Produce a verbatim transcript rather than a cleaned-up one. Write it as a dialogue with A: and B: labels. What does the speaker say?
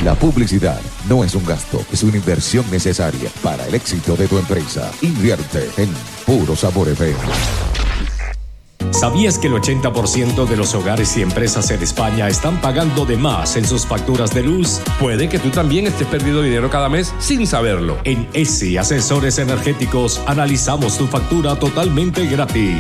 A: La publicidad no es un gasto, es una inversión necesaria para el éxito de tu empresa. Invierte en Puro Sabor F M.
B: ¿Sabías que el ochenta por ciento de los hogares y empresas en España están pagando de más en sus facturas de luz?
C: Puede que tú también estés perdiendo dinero cada mes sin saberlo.
B: En E S I Asesores Energéticos analizamos tu factura totalmente gratis.